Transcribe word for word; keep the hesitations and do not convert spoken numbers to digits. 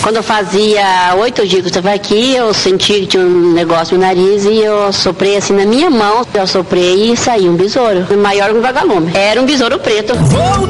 Quando eu fazia oito dias que eu estava aqui, eu senti que tinha um negócio no nariz e eu soprei assim na minha mão. Eu soprei e saiu um besouro, maior que um vagalume. Era um besouro preto.